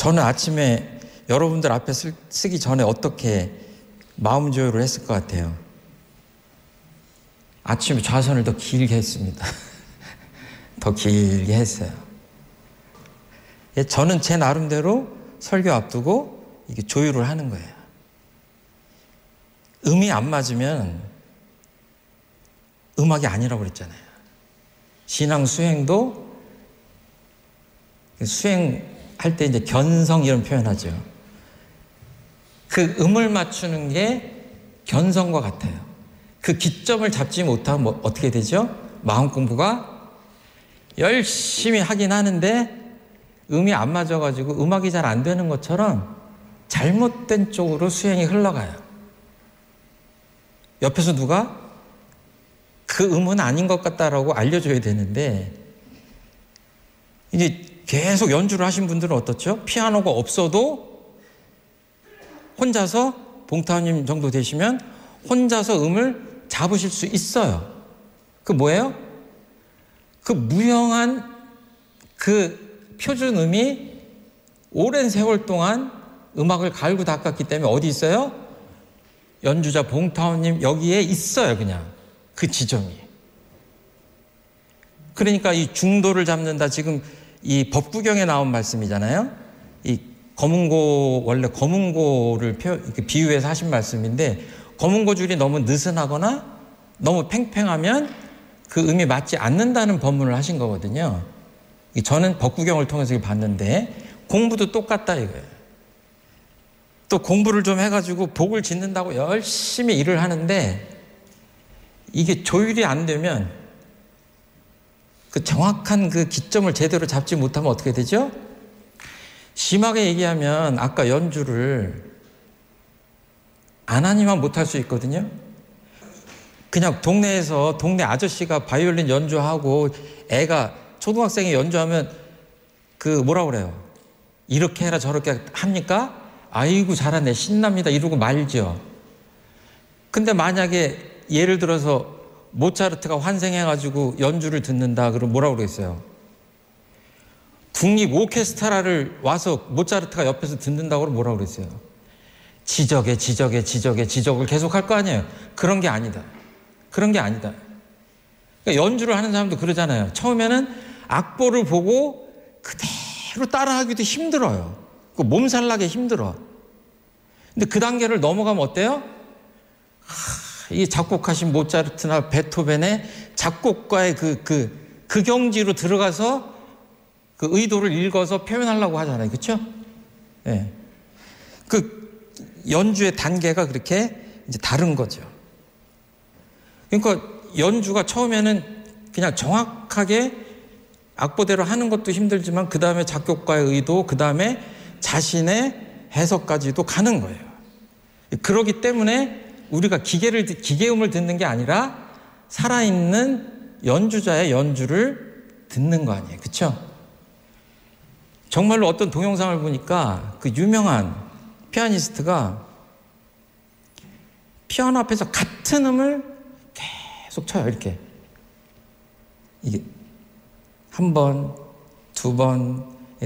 저는 아침에 여러분들 앞에 쓰기 전에 어떻게 마음 조율을 했을 것 같아요? 아침에 좌선을 더 길게 했습니다. 더 길게 했어요. 저는 제 나름대로 설교 앞두고 이게 조율을 하는 거예요. 음이 안 맞으면 음악이 아니라고 그랬잖아요. 신앙 수행도 수행할 때 이제 견성 이런 표현하죠. 그 음을 맞추는 게 견성과 같아요. 그 기점을 잡지 못하면 뭐 어떻게 되죠? 마음 공부가 열심히 하긴 하는데 음이 안 맞아가지고 음악이 잘 안 되는 것처럼 잘못된 쪽으로 수행이 흘러가요. 옆에서 누가 그 음은 아닌 것 같다라고 알려줘야 되는데 이제 계속 연주를 하신 분들은 어떻죠? 피아노가 없어도 혼자서 봉타님 정도 되시면 혼자서 음을 잡으실 수 있어요. 그 뭐예요? 그 무형한 그 표준음이 오랜 세월 동안 음악을 갈고 닦았기 때문에 어디 있어요? 연주자 봉타원님 여기에 있어요. 그냥 그 지점이. 그러니까 이 중도를 잡는다. 지금 이 법구경에 나온 말씀이잖아요. 이 검은고, 원래 검은고를 비유해서 하신 말씀인데 검은고 줄이 너무 느슨하거나 너무 팽팽하면 그 음이 맞지 않는다는 법문을 하신 거거든요. 저는 법구경을 통해서 봤는데 공부도 똑같다 이거예요. 또 공부를 좀 해가지고 복을 짓는다고 열심히 일을 하는데 이게 조율이 안 되면 그 정확한 그 기점을 제대로 잡지 못하면 어떻게 되죠? 심하게 얘기하면 아까 연주를 안 하니만 못할 수 있거든요. 그냥 동네에서 동네 아저씨가 바이올린 연주하고 애가 초등학생이 연주하면 그 뭐라 그래요? 이렇게 해라 저렇게 합니까? 아이고 잘하네 신납니다 이러고 말죠. 근데 만약에 예를 들어서 모차르트가 환생해가지고 연주를 듣는다 그러면 뭐라고 그러겠어요? 국립 오케스트라를 와서 모차르트가 옆에서 듣는다고 그러면 뭐라고 그랬어요? 지적을 계속 할 거 아니에요. 그런 게 아니다. 그러니까 연주를 하는 사람도 그러잖아요. 처음에는 악보를 보고 그대로 따라하기도 힘들어요. 몸살나게 힘들어. 근데 그 단계를 넘어가면 어때요? 이 작곡하신 모차르트나 베토벤의 작곡가의 그 경지로 들어가서 그 의도를 읽어서 표현하려고 하잖아요. 그렇죠? 네. 그 연주의 단계가 그렇게 이제 다른 거죠. 그러니까 연주가 처음에는 그냥 정확하게 악보대로 하는 것도 힘들지만 그 다음에 작곡가의 의도, 그 다음에 자신의 해석까지도 가는 거예요. 그렇기 때문에 우리가 기계음을 듣는 게 아니라 살아있는 연주자의 연주를 듣는 거 아니에요. 그렇죠? 정말로 어떤 동영상을 보니까 그 유명한 피아니스트가 피아노 앞에서 같은 음을 계속 쳐요. 이렇게. 이게 한 번, 두 번,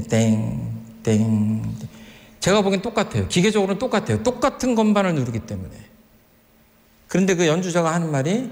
땡. 제가 보기엔 똑같아요. 기계적으로는 똑같아요. 똑같은 건반을 누르기 때문에. 그런데 그 연주자가 하는 말이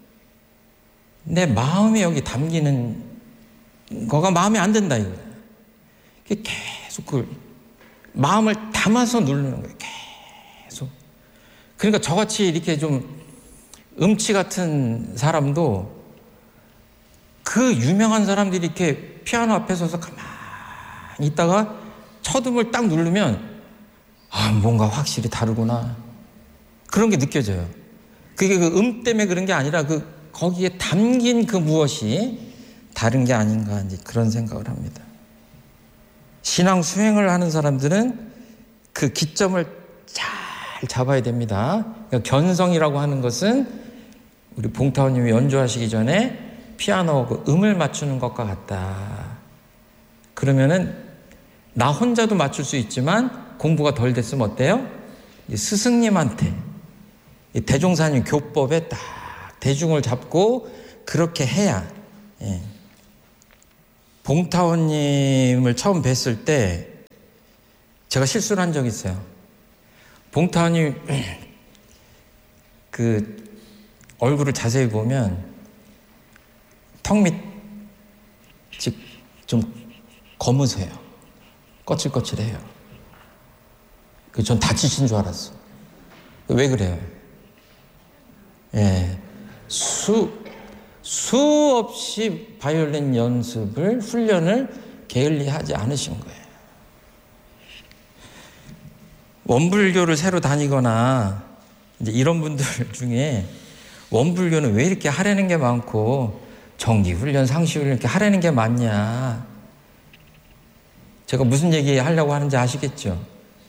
내 마음이 여기 담기는 거가 마음에 안 든다 이거예요. 계속 그 마음을 담아서 누르는 거예요. 계속. 그러니까 저같이 이렇게 좀 음치 같은 사람도 그 유명한 사람들이 이렇게 피아노 앞에 서서 가만히 있다가 첫 음을 딱 누르면 뭔가 확실히 다르구나. 그런 게 느껴져요. 그게 그 음 때문에 그런 게 아니라 거기에 담긴 그 무엇이 다른 게 아닌가 이제 그런 생각을 합니다. 신앙 수행을 하는 사람들은 그 기점을 잘 잡아야 됩니다. 그러니까 견성이라고 하는 것은 우리 봉타오님이 연주하시기 전에 피아노 그 음을 맞추는 것과 같다. 그러면은 나 혼자도 맞출 수 있지만 공부가 덜 됐으면 어때요? 스승님한테 대종사님 교법에 딱 대중을 잡고 그렇게 해야. 봉타오님을 처음 뵀을 때 제가 실수를 한 적이 있어요. 봉타님 그 얼굴을 자세히 보면 턱 밑이 좀 검으세요. 거칠거칠해요. 전 다치신 줄 알았어. 왜 그래요? 예, 수없이 바이올린 연습을, 훈련을 게을리하지 않으신 거예요. 원불교를 새로 다니거나 이제 이런 분들 중에 원불교는 왜 이렇게 하라는 게 많고 정기훈련, 상시훈련 이렇게 하라는 게 많냐. 제가 무슨 얘기 하려고 하는지 아시겠죠?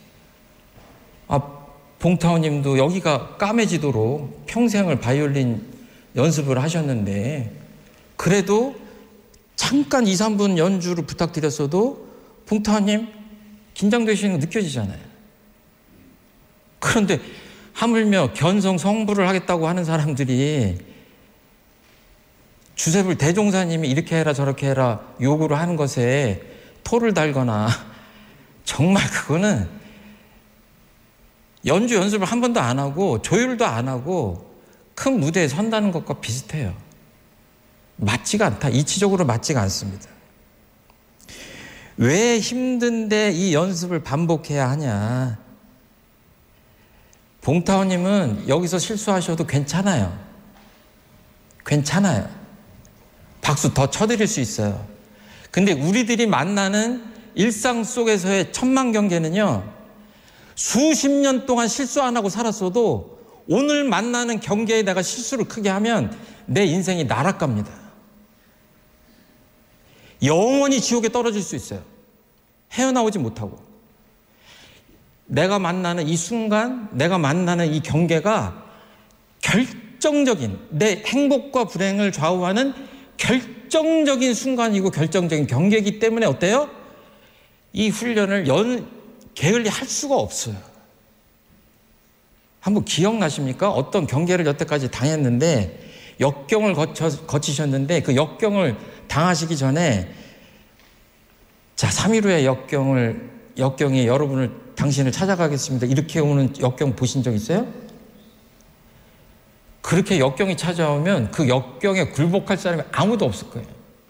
봉타오님도 여기가 까매지도록 평생을 바이올린 연습을 하셨는데 그래도 잠깐 2, 3분 연주를 부탁드렸어도 봉타오님 긴장되시는 거 느껴지잖아요. 그런데 하물며 견성 성불을 하겠다고 하는 사람들이 주세불 대종사님이 이렇게 해라 저렇게 해라 요구를 하는 것에 토를 달거나 정말 그거는 연주 연습을 한 번도 안 하고 조율도 안 하고 큰 무대에 선다는 것과 비슷해요. 맞지가 않다. 이치적으로 맞지가 않습니다. 왜 힘든데 이 연습을 반복해야 하냐. 봉타오님은 여기서 실수하셔도 괜찮아요. 괜찮아요. 박수 더 쳐드릴 수 있어요. 근데 우리들이 만나는 일상 속에서의 천만 경계는요, 수십 년 동안 실수 안 하고 살았어도 오늘 만나는 경계에 내가 실수를 크게 하면 내 인생이 나락갑니다. 영원히 지옥에 떨어질 수 있어요. 헤어나오지 못하고. 내가 만나는 이 순간, 내가 만나는 이 경계가 결정적인, 내 행복과 불행을 좌우하는 결정적인 순간이고 결정적인 경계이기 때문에 어때요? 이 훈련을 게을리 할 수가 없어요. 한번 기억나십니까? 어떤 경계를 여태까지 당했는데 역경을 거치셨는데 그 역경을 당하시기 전에 자, 3일 후에 역경이 당신을 찾아가겠습니다. 이렇게 오는 역경 보신 적 있어요? 그렇게 역경이 찾아오면 그 역경에 굴복할 사람이 아무도 없을 거예요.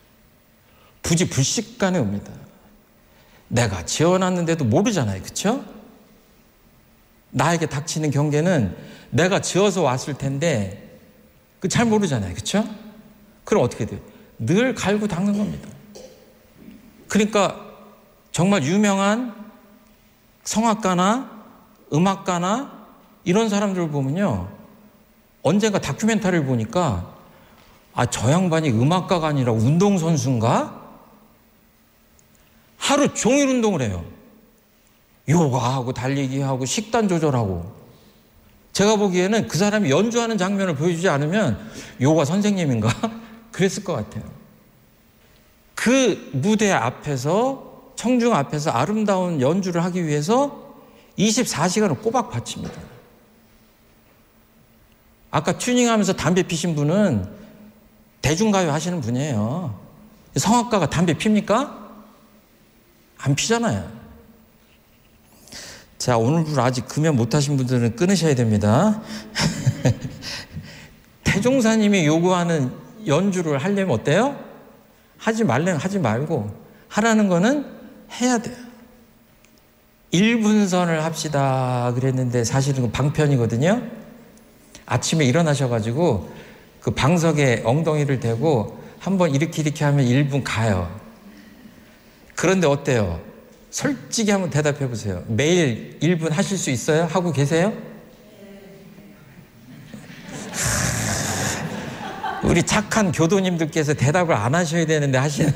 부지불식간에 옵니다. 내가 지어놨는데도 모르잖아요. 그렇죠? 나에게 닥치는 경계는 내가 지어서 왔을 텐데 잘 모르잖아요. 그렇죠? 그럼 어떻게 돼요? 늘 갈고 닦는 겁니다. 그러니까 정말 유명한 성악가나 음악가나 이런 사람들을 보면요, 언젠가 다큐멘터리를 보니까 저 양반이 음악가가 아니라 운동선수인가? 하루 종일 운동을 해요. 요가하고 달리기하고 식단 조절하고. 제가 보기에는 그 사람이 연주하는 장면을 보여주지 않으면 요가 선생님인가? 그랬을 것 같아요. 그 무대 앞에서, 청중 앞에서 아름다운 연주를 하기 위해서 24시간을 꼬박 바칩니다. 아까 튜닝하면서 담배 피신 분은 대중가요 하시는 분이에요. 성악가가 담배 핍니까? 안 피잖아요. 자, 오늘 아직 금연 못하신 분들은 끊으셔야 됩니다. 대종사님이 요구하는 연주를 하려면 어때요? 하지 말려면 하지 말고 하라는 거는 해야 돼요. 1분선을 합시다 그랬는데 사실은 그 방편이거든요. 아침에 일어나셔가지고 그 방석에 엉덩이를 대고 한번 이렇게 하면 1분 가요. 그런데 어때요? 솔직히 한번 대답해 보세요. 매일 1분 하실 수 있어요? 하고 계세요? 우리 착한 교도님들께서 대답을 안 하셔야 되는데 하시네.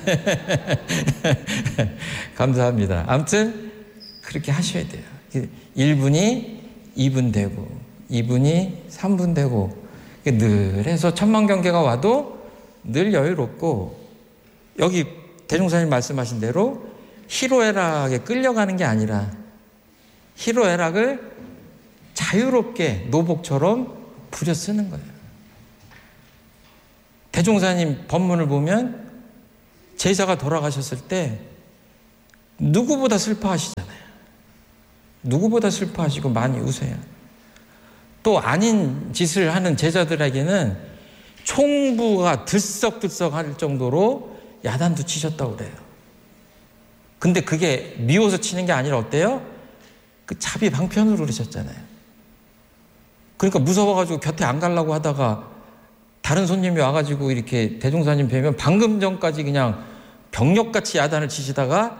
감사합니다. 아무튼 그렇게 하셔야 돼요. 1분이 2분 되고 2분이 3분 되고 늘 해서 천만 경계가 와도 늘 여유롭고, 여기 대종사님 말씀하신 대로 희로애락에 끌려가는 게 아니라 희로애락을 자유롭게 노복처럼 부려 쓰는 거예요. 대종사님 법문을 보면 제자가 돌아가셨을 때 누구보다 슬퍼하시잖아요. 누구보다 슬퍼하시고 많이 우세요. 또 아닌 짓을 하는 제자들에게는 총부가 들썩들썩 할 정도로 야단도 치셨다고 그래요. 근데 그게 미워서 치는 게 아니라 어때요? 그 자비 방편으로 그러셨잖아요. 그러니까 무서워가지고 곁에 안 가려고 하다가 다른 손님이 와가지고 이렇게 대종사님 뵈면 방금 전까지 그냥 병력같이 야단을 치시다가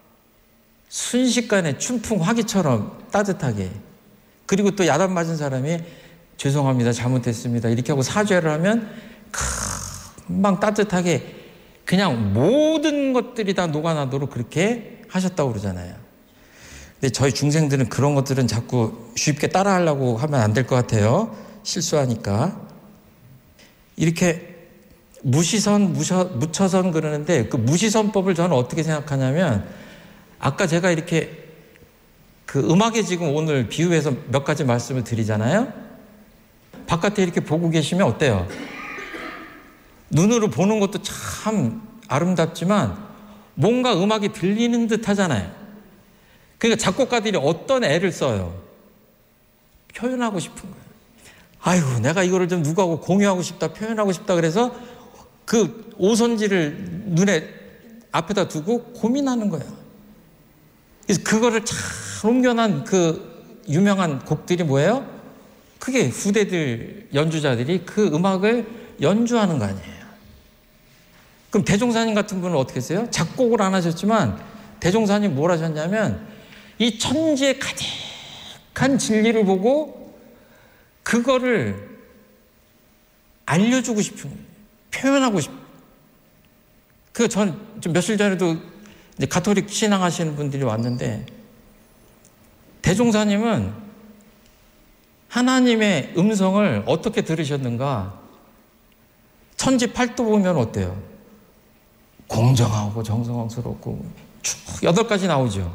순식간에 춘풍 화기처럼 따뜻하게, 그리고 또 야단 맞은 사람이 죄송합니다, 잘못했습니다 이렇게 하고 사죄를 하면 금방 따뜻하게 그냥 모든 것들이 다 녹아나도록 그렇게 하셨다고 그러잖아요. 근데 저희 중생들은 그런 것들은 자꾸 쉽게 따라하려고 하면 안 될 것 같아요. 실수하니까. 이렇게 무시선, 무처선 그러는데 그 무시선법을 저는 어떻게 생각하냐면, 아까 제가 이렇게 그 음악에 지금 오늘 비유해서 몇 가지 말씀을 드리잖아요. 바깥에 이렇게 보고 계시면 어때요? 눈으로 보는 것도 참 아름답지만 뭔가 음악이 들리는 듯 하잖아요. 그러니까 작곡가들이 어떤 애를 써요? 표현하고 싶은 거예요. 아이고, 내가 이거를 좀 누구하고 공유하고 싶다, 표현하고 싶다 그래서 그 오선지를 눈에 앞에다 두고 고민하는 거예요. 그래서 그거를 잘 옮겨난 그 유명한 곡들이 뭐예요? 그게 후대들 연주자들이 그 음악을 연주하는 거 아니에요. 그럼 대종사님 같은 분은 어떻게 했어요? 작곡을 안 하셨지만 대종사님 뭘 하셨냐면 이 천지의 가득한 진리를 보고 그거를 알려주고 싶은 거예요. 표현하고 싶은. 그 전 좀 며칠 전에도 이제 가톨릭 신앙하시는 분들이 왔는데, 대종사님은 하나님의 음성을 어떻게 들으셨는가? 천지 팔도 보면 어때요? 공정하고 정성스럽고 쭉 8가지 나오죠.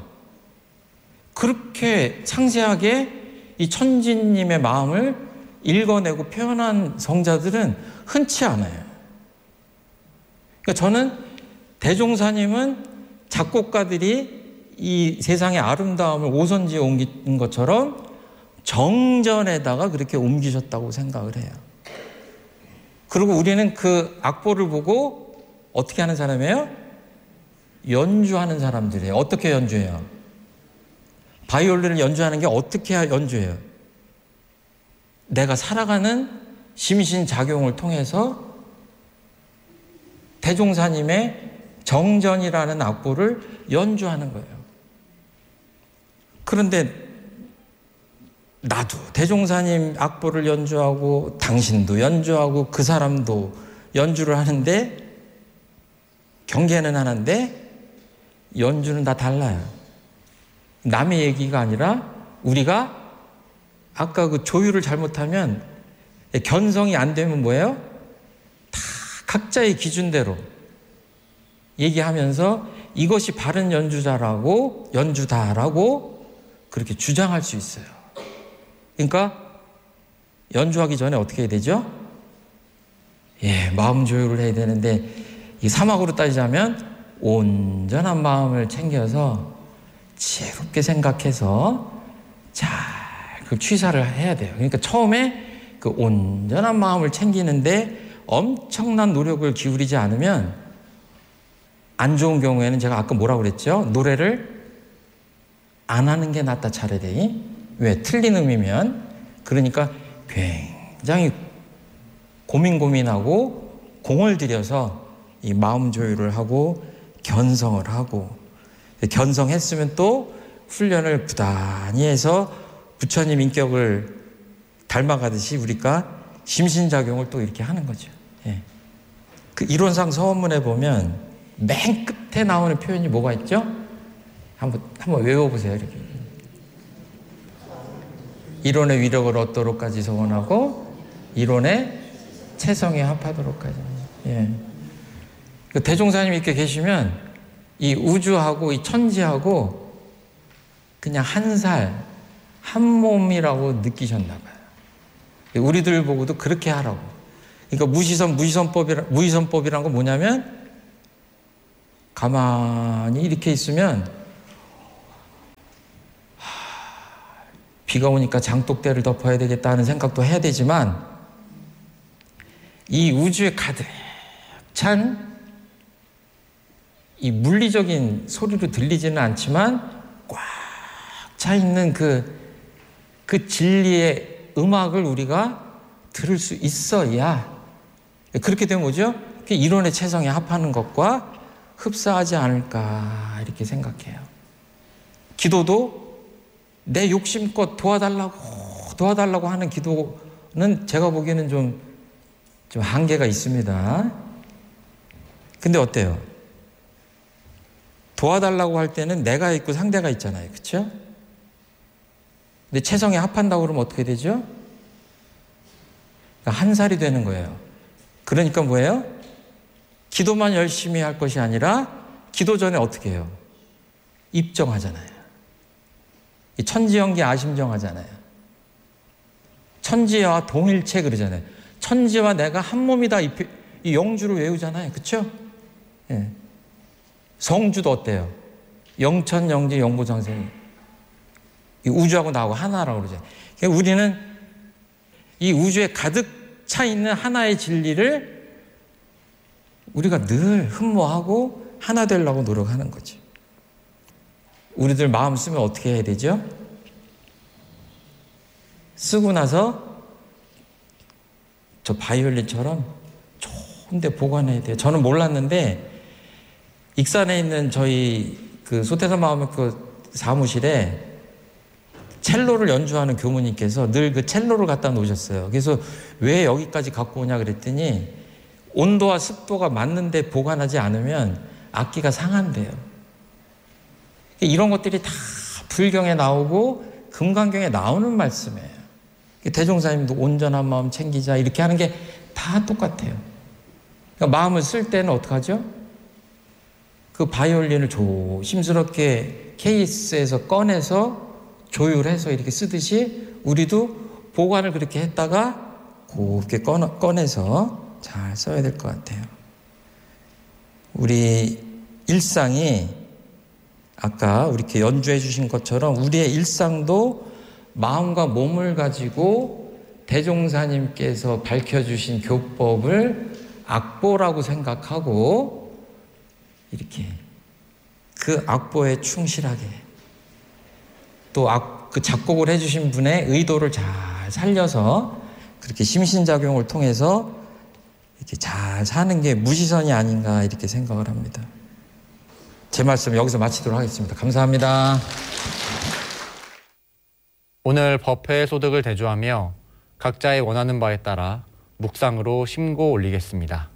그렇게 상세하게 이 천지님의 마음을 읽어내고 표현한 성자들은 흔치 않아요. 그러니까 저는 대종사님은 작곡가들이 이 세상의 아름다움을 오선지에 옮긴 것처럼 정전에다가 그렇게 옮기셨다고 생각을 해요. 그리고 우리는 그 악보를 보고 어떻게 하는 사람이에요? 연주하는 사람들이에요. 어떻게 연주해요? 바이올린을 연주하는 게 어떻게 연주해요? 내가 살아가는 심신작용을 통해서 대종사님의 정전이라는 악보를 연주하는 거예요. 그런데 나도 대종사님 악보를 연주하고 당신도 연주하고 그 사람도 연주를 하는데 경계는 하는데 연주는 다 달라요. 남의 얘기가 아니라 우리가 아까 그 조율을 잘못하면 견성이 안 되면 뭐예요? 다 각자의 기준대로 얘기하면서 이것이 바른 연주자라고 연주다라고 그렇게 주장할 수 있어요. 그러니까 연주하기 전에 어떻게 해야 되죠? 마음 조율을 해야 되는데 이 사막으로 따지자면 온전한 마음을 챙겨서 지혜롭게 생각해서 잘 그 취사를 해야 돼요. 그러니까 처음에 그 온전한 마음을 챙기는데 엄청난 노력을 기울이지 않으면 안 좋은 경우에는 제가 아까 뭐라고 그랬죠? 노래를 안 하는 게 낫다 차라리. 왜? 틀린 음이면. 그러니까 굉장히 고민하고 공을 들여서 이 마음 조율을 하고 견성을 하고, 견성했으면 또 훈련을 부단히 해서 부처님 인격을 닮아가듯이 우리가 심신작용을 또 이렇게 하는 거죠. 그 이론상 서원문에 보면 맨 끝에 나오는 표현이 뭐가 있죠? 한번 외워보세요. 이렇게. 이론의 위력을 얻도록까지 서원하고 이론의 체성에 합하도록까지. 그 대종사님이 이렇게 계시면 이 우주하고 이 천지하고 그냥 한 살, 한 몸이라고 느끼셨나 봐요. 우리들 보고도 그렇게 하라고. 그러니까 무의선법이란 건 뭐냐면 가만히 이렇게 있으면 비가 오니까 장독대를 덮어야 되겠다 하는 생각도 해야 되지만 이 우주에 가득 찬 이 물리적인 소리로 들리지는 않지만 꽉 차 있는 그 진리의 음악을 우리가 들을 수 있어야 그렇게 되면 뭐죠? 이론의 체성에 합하는 것과 흡사하지 않을까 이렇게 생각해요. 기도도 내 욕심껏 도와달라고 하는 기도는 제가 보기에는 좀 한계가 있습니다. 근데 어때요? 도와달라고 할 때는 내가 있고 상대가 있잖아요. 그렇죠? 근데 체성에 합한다고 그러면 어떻게 되죠? 한 살이 되는 거예요. 그러니까 뭐예요? 기도만 열심히 할 것이 아니라 기도 전에 어떻게 해요? 입정하잖아요. 천지연기 아심정하잖아요. 천지와 동일체 그러잖아요. 천지와 내가 한 몸이다 이 영주를 외우잖아요. 그렇죠? 예. 성주도 어때요? 영천, 영지, 영보장생. 우주하고 나하고 하나라고 그러죠. 그러니까 우리는 이 우주에 가득 차 있는 하나의 진리를 우리가 늘 흠모하고 하나 되려고 노력하는 거죠. 우리들 마음 쓰면 어떻게 해야 되죠? 쓰고 나서 저 바이올린처럼 좋은 데 보관해야 돼요. 저는 몰랐는데 익산에 있는 저희 그 소태산 마음의그 사무실에 첼로를 연주하는 교무님께서 늘 그 첼로를 갖다 놓으셨어요. 그래서 왜 여기까지 갖고 오냐 그랬더니 온도와 습도가 맞는데 보관하지 않으면 악기가 상한대요. 이런 것들이 다 불경에 나오고 금강경에 나오는 말씀이에요. 대종사님도 온전한 마음 챙기자 이렇게 하는 게 다 똑같아요. 그러니까 마음을 쓸 때는 어떡하죠? 그 바이올린을 조심스럽게 케이스에서 꺼내서 조율해서 이렇게 쓰듯이 우리도 보관을 그렇게 했다가 곱게 꺼내서 잘 써야 될 것 같아요. 우리 일상이 아까 이렇게 연주해 주신 것처럼 우리의 일상도 마음과 몸을 가지고 대종사님께서 밝혀주신 교법을 악보라고 생각하고 이렇게 그 악보에 충실하게 또 그 작곡을 해주신 분의 의도를 잘 살려서 그렇게 심신작용을 통해서 이렇게 잘 사는 게 무시선이 아닌가 이렇게 생각을 합니다. 제 말씀 여기서 마치도록 하겠습니다. 감사합니다. 오늘 법회의 소득을 대조하며 각자의 원하는 바에 따라 묵상으로 심고 올리겠습니다.